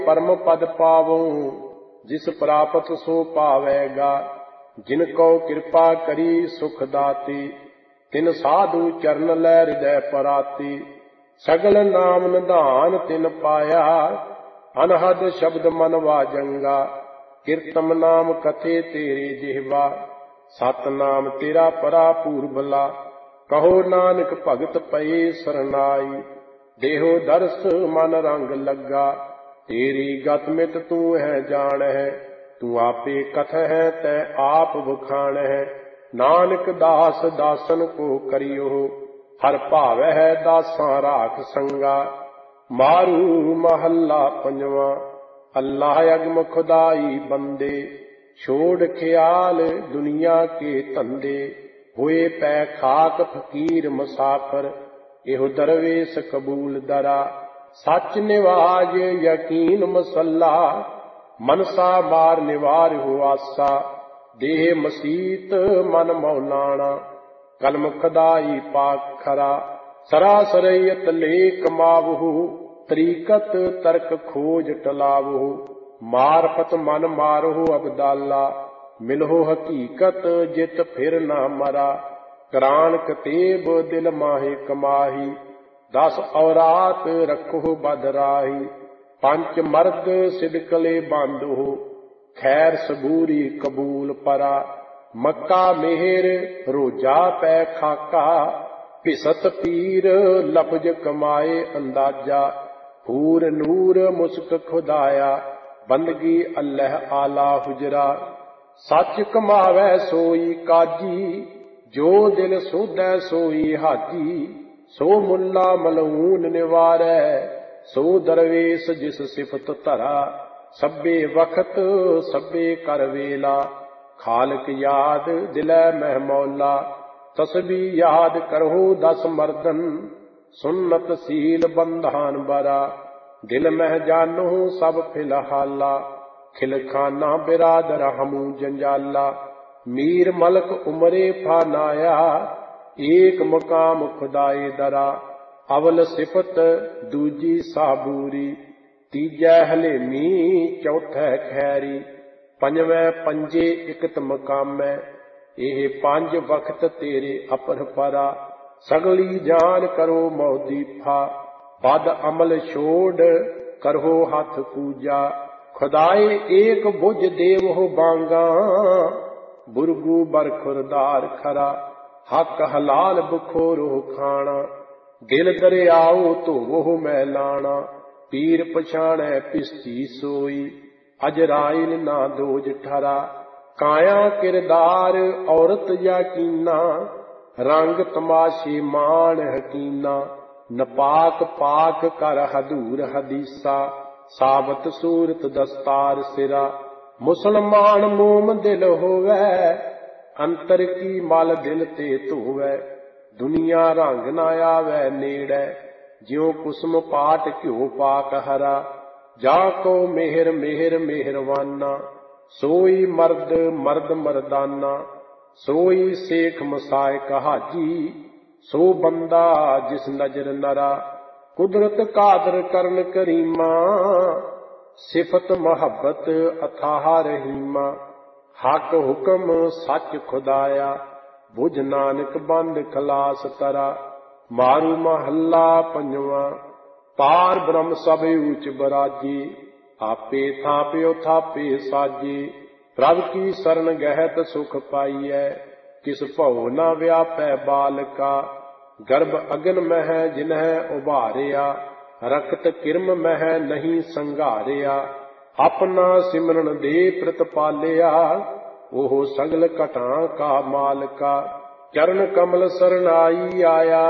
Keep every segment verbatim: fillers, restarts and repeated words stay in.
परम पद पावों जिस प्रापत सो पावेगा। जिनको कृपा करी सुख दाती तिन साधु चरण लै हृदय पराती। सगल नाम निधान तिन पाया अनहद शब्द मन वाजंगा। कीर्तन नाम कथे तेरे जिह्वा सत नाम तेरा परा पूर्बला। कहो नानक भगत पए सरनाई देहो दर्श मन रंग लगा। तेरी गत मित तू है जान है तू आपे कथ है तै आप बखान है। नानक दास दासन को करियो हर भाव है दासा राख संगा। मारू महला पंजवा अल्लाह अगम खुदाई बंदे। छोड़ ख्याल दुनिया के धंधे हुए पै खाक फकीर मुसाफर। एहो दरवेश कबूल दरा सच निवाज यकीन मसल्ला। मनसा मार निवार हो आसा देह मसीत मन मौलाना। कलम खदाई पाक खरा सरासरयत ले कमावहु। तरीकत तर्क खोज टलावहु मारफत मन मारहु अबदाला। मिलहो हकीकत जित फिर ना मरा। करान कतेब दिल माहे कमाही दस औरात रखो बदराही। पंच मर्द सिदकले बांधो खैर सबूरी कबूल परा। मक्का मेहर रोजा पै खाका भिसत पीर लफज कमाए अंदाजा। हूर नूर मुस्क खुदाया बंदगी अल्लाह आला हुजरा। सच कमावै सोई काजी जो दिल सोधै सोई हाजी। सो मुल्ला मलऊन निवारै सो दरवेश जिस सिफत धरा। सब्बे वक्त सब्बे कर वेला खालक याद दिलै मह मौला। तस्बी याद करहो दस मर्दन सुन्नत सील बंधान बरा। दिल मह जानो सब फिलहाला खिलखाना बिरादर हमू जंजाला। मीर मलक उमरे फानाया एक मकाम खुदाए दरा। अवल सिफत दूजी साबूरी तीजै हलेमी चौथै खैरी। पंजवें पंजे इकत मकामै एह पंज वक्त तेरे अपर परा। सगली जान करो मौदीफा बद अमल छोड़ करहो हथ पूजा। खुदाए एक बुझ देव हो बांगा बुरगू बरखुरदार खरा। हक हलाल बखोरो खाना दिल दरियाओ धोवो मैलाना। पीर पछाणै पिस्ती सोई अजराइल ना दोज ठरा। काया किरदार औरत याकीना रंग तमाशे मान हकीना। नपाक पाक कर हदूर हदीसा साबत सूरत दस्तार सिरा। मुसलमान मोम दिल होवै अंतर की मल दिल ते धोवै। दुनिया रंग ना आवै नेड़ै ज्यों कुसम पाट घ्यो पाक हरा। जा को मेहर मेहर मेहरवाना सोई मर्द मर्द मर्दाना। सोई शेख मसायक हाजी सो बंदा जिस नजर नरा। कुदरत कादर करन करीमा सिफत मोहब्बत अथाह रहीमा। हक हुक्म सच खुदाया बुझ नानक बंद खलास तरा। मारू महला पंजवा पार ब्रह्म सब ऊच बराजी। आपे थाप्यो थापे साजी प्रभ की शरण गहत सुख पाईऐ। किस भव न व्यापै बालका गर्भ अगन मह जिन्ह उभारिया। रखत किरम मह नहीं संघारिया। अपना सिमरन दे प्रतिपालिया ओह सगल घटां का मालका। चरण कमल सरनाई आया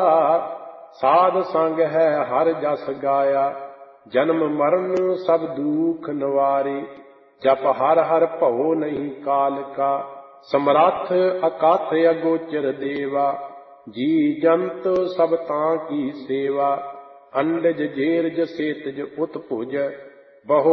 साध संग है हर जस गाया। जन्म मरण सब दुख निवारे जप हर हर भवो नहीं काल का। समरथ अकाथ अगोचर देवा जी जंत सब तां की सेवा। अंडज जेरज सेतज उत्भुज बहु